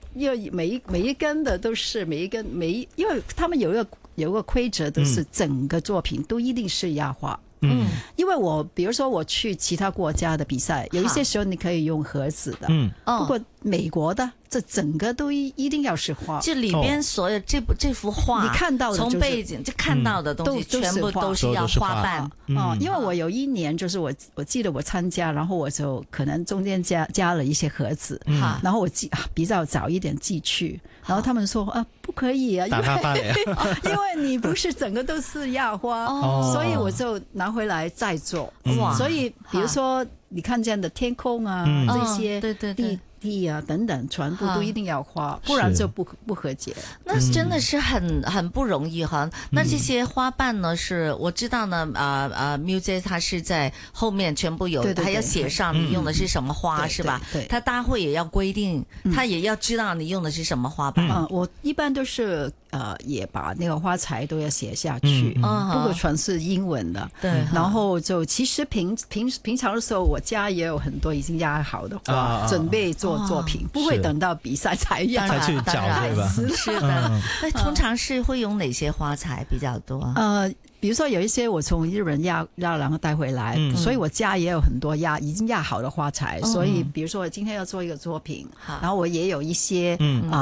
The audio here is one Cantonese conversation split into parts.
因为每一根的都是因为他们有一个规则，都是整个作品都一定是压花。因为比如说我去其他国家的比赛，有一些时候你可以用盒子的，不过美国的这整个都一定要是花， 这里边所有这幅画， 你看到的从背景就看到的东西全部都是要花瓣。 因为我有一年就是我记得我参加，然后我就可能中间加了一些盒子，然后我比较早一点寄去，然后他们说不可以啊，因为你不是整个都是压花，所以我就拿回来再做。所以比如说你看见的天空啊，这些地啊等等，全部都一定要花，不然就不和解。 那真的是很不容易哈。那这些花瓣呢，是我知道呢，Muse 它是在后面全部有，还要写上你用的是什么花，是吧？对，它大会也要规定，它也要知道你用的是什么花瓣。我一般都是也把那个花材都要写下去，不过全是英文的。对，然后就其实平常的时候，我家也有很多已经压好的花，准备做作品，不会等到比赛才去找，对吧？ 是的。那通常是会用哪些花材比较多？ 比如说有一些我从日本压然后带回来，所以我家也有很多已经压好的花材，所以比如说我今天要做一个作品，然后我也有一些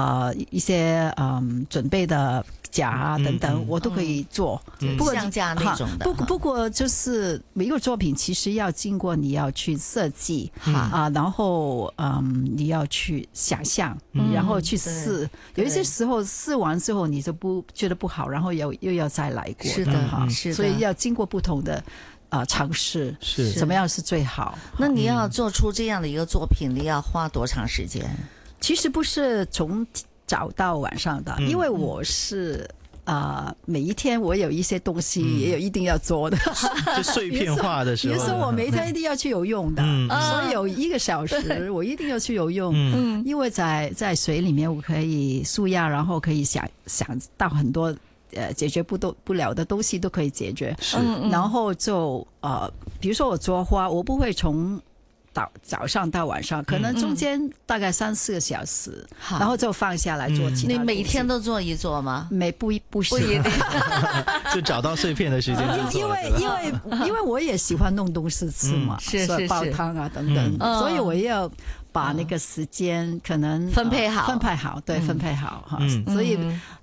准备的甲啊等等，我都可以做， 不过像架那种的。 不过就是每一个作品其实要经过你要去设计然后你要去想象，然后去试，有一些时候试完之后你就觉得不好，然后又要再来过。 是的， 所以要经过不同的尝试，是怎么样是最好。 那你要做出这样的一个作品，你要花多长时间？ 其实不是从早到晚上的，因为我是每一天我有一些东西也有一定要做的， 就碎片化的时候， 比如说我每一天一定要去游泳的，所以有1个小时我一定要去游泳，因为在水里面我可以舒压，然后可以想到很多解决不了的东西都可以解决。然后就比如说我做花，我不会从早上到晚上，可能中间大概3-4个小时，然后就放下来做其他。 你每天都做一做吗？ 不是， 就找到碎片的时间就做。 因为我也喜欢弄东西吃嘛， 是煲汤啊等等，所以我要把那个时间可能分配好， 对，分配好哈。所以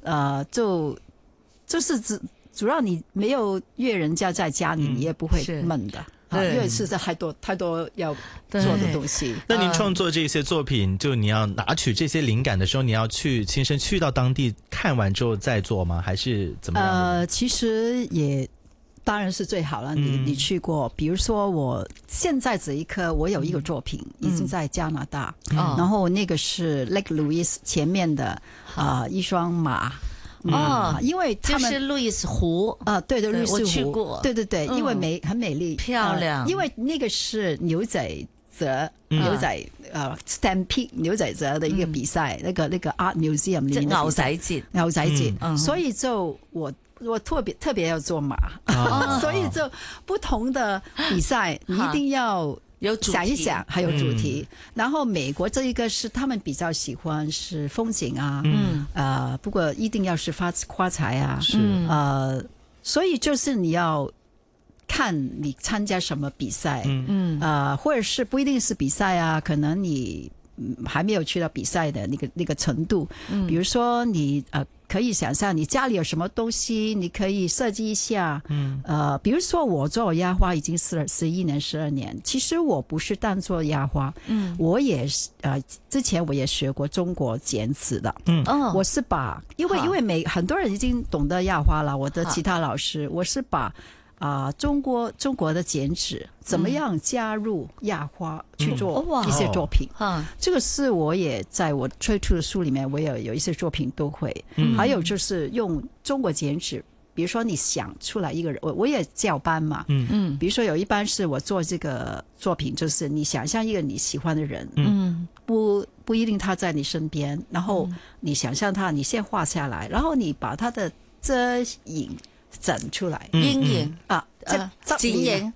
就是主要你没有约人家在家里，你也不会闷的。因为实在太多要做的东西。 那您创作这些作品，就你要拿取这些灵感的时候，你要亲身去到当地看完之后再做吗？还是怎么样？ 其实也当然是最好了。你去过，比如说我现在这一刻，我有一个作品已经在加拿大，然后那个是 Lake Louise 前面的一双马。因为他们就是路易斯湖对，路易斯湖我去过， 对，因为很美丽漂亮， 因为那个是牛仔泽Stampede 牛仔泽的一个比赛，那个 Art Museum 里面的牛仔节，所以就我特别要做马，所以就不同的比赛你一定要想一想，还有主题。然后美国这一个是他们比较喜欢是风景啊，不过一定要是花材啊，所以就是你要看你参加什么比赛，或者是不一定是比赛啊，可能你还没有去到比赛的那个程度，比如说你可以想象你家里有什么东西，你可以设计一下。比如说我做压花已经11年12年，其实我不是单做压花，我也之前我也学过中国剪纸的，我是把因为很多人已经懂得压花了，我的其他老师，我是把中国的剪纸怎么样加入压花去做一些作品，这个是我也在我推出的书里面，我有一些作品都会，还有就是用中国剪纸，比如说你想出来一个人，我也教班嘛，比如说有一班是我做这个作品，就是你想象一个你喜欢的人，不一定他在你身边，然后你想象他，你先画下来，然后你把他的遮影整出來， 陰影啊， 剪影，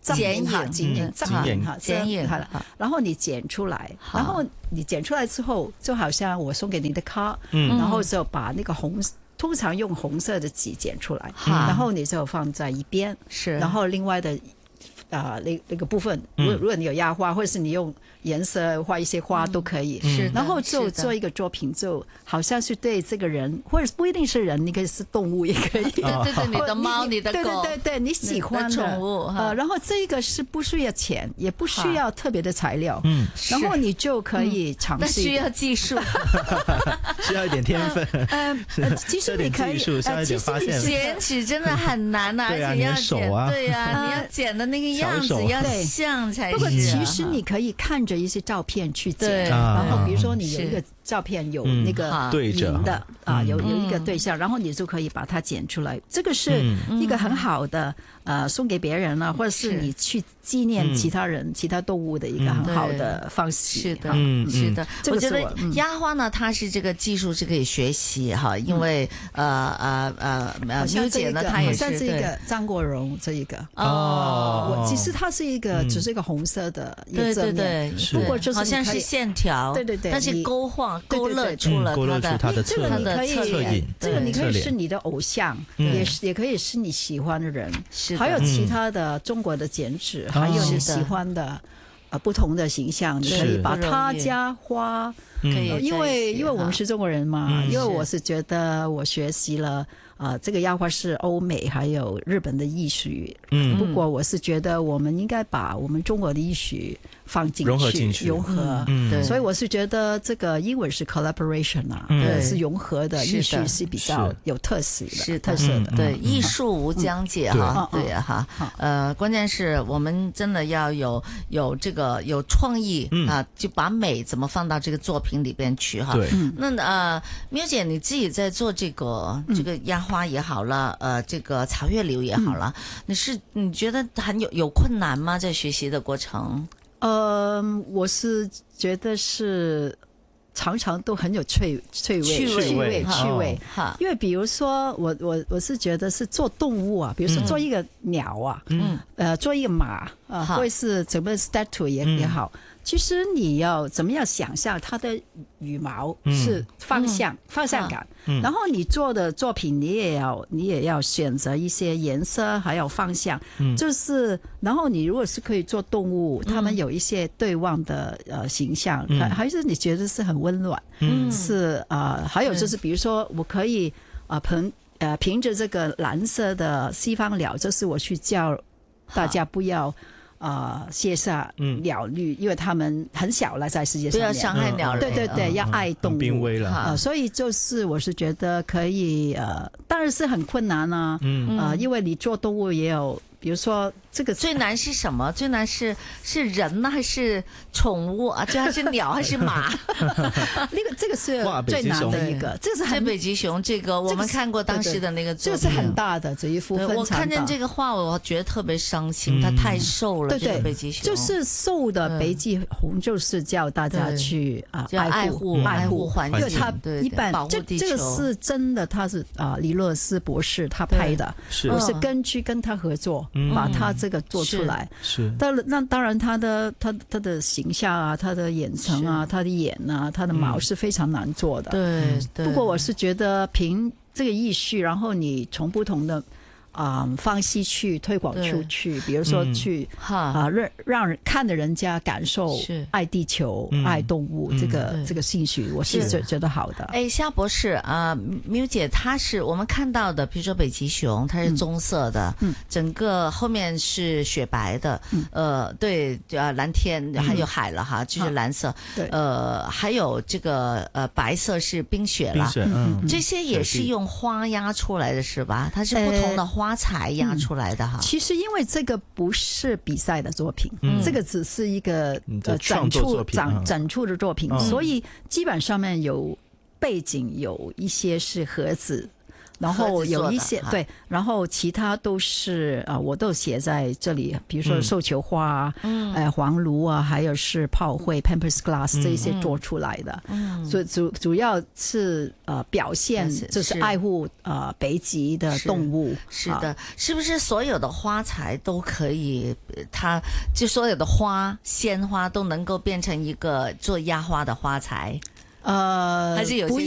然後你剪出來，然後你剪出來之後，就好像我送給你的卡，然後就把那個通常用紅色的紙剪出來，然後你就放在一邊，然後另外的那個部分，如果你有壓花，或者是你用顏色畫一些花都可以，然後就做一個作品，就好像是對這個人，或者不一定是人，你可以是動物也可以， 對對對，你的貓、你的狗， 對，你喜歡的寵物， 然後這個是不需要錢，也不需要特別的材料，然後你就可以嘗試， 但需要技術， 需要一點天分， 其實你可以， 需要一點發現， 剪紙真的很難啊，而且要剪，對呀，你要剪的那個樣子要像才是。 不過其實你可以看着一些照片去剪，然後比如說你有一個照片有那個對着的有一個對象，然後你就可以把它剪出來，這個是一個很好的送給別人啊，或者是你去紀念其他人、其他動物的一個很好的方式。 是的，是的。我覺得壓花呢，它是這個技術是可以學習哈，因為妞姐呢，她也是一個張國榮這一個其實它是一個只是一個紅色的一個正面，不過就是好像是線條， 對， 但是勾勒出了它的側影， 這個你可以是你的偶像，也可以是你喜歡的人，還有其他的中國的剪紙，還有你喜歡的不同的形象，你可以把它加花，因為我們是中國人嘛，因為我是覺得我學習了這個壓花是歐美還有日本的藝術，不過我是覺得我們應該把我們中國的藝術放進去，融合，所以我是覺得這個英文是 collaboration 是融合的藝術是比較有特色的， 對，藝術無疆界哈，對哈，關鍵是我們真的要有這個有創意啊，就把美怎麼放到這個作品裏邊去哈。那妞姐你自己在做這個壓花也好了，這個草月柳也好了，你覺得很有困難嗎？在學習的過程？ 我是覺得是常常都很有趣味，因為比如說我是覺得是做動物啊，比如說做一個鳥啊，做一個馬啊，或者是怎麼 statue 也好，其實你要怎麼樣想象它的羽毛是方向感，然後你做的作品你也要選擇一些顏色還有方向，就是然後你如果是可以做動物，他們有一些對望的形象，還是你覺得是很溫暖，是還有就是比如說我可以憑着這個藍色的西方鳥，就是我去叫大家不要卸殺鳥類，因為他們很小了，在世界上面， 不要傷害鳥類， 對，要愛動物， 瀕危了， 所以就是我是覺得可以，當然是很困難啊，因為你做動物也有，比如說這個最難是什麼？最難是人呢，還是寵物啊？這還是鳥還是馬？ 這個是最難的一個，這是很北極熊。這個我們看過當時的那個作品， 這是很大的這一幅， 我看見這個畫，我覺得特別傷心，它太瘦了。這個北極熊就是瘦的北極熊，就是叫大家去愛護環境，因為它一般這個是真的，他是李洛斯博士他拍的，我是根據跟他合作把他這個做出來，那當然他的形象啊，他的眼層啊，他的眼啊，他的毛是非常難做的。對，不過我是覺得憑這個藝術，然後你從不同的方式去推廣出去，比如說去讓看的人家感受愛地球、愛動物這個興趣，我是覺得好的。 夏博士妞姐，她是我們看到的，比如說北極熊，它是棕色的，整個後面是雪白的，對，藍天還有海了哈，就是藍色，還有這個白色是冰雪了，這些也是用花壓出來的，是吧？它是不同的花材壓出來的哈。其實因為這個不是比賽的作品，這個只是一個展出的作品，所以基本上面有背景，有一些是盒子， 然后有一些对，然后其他都是我都写在这里，比如说繡球花黄芦啊，还有是炮灰 Pampers Glass 这一些做出来的，所以主要是表现就是爱护北极的动物。 是的，是不是所有的花材都可以，它就所有的花鲜花都能够变成一个做压花的花材？ 还是有些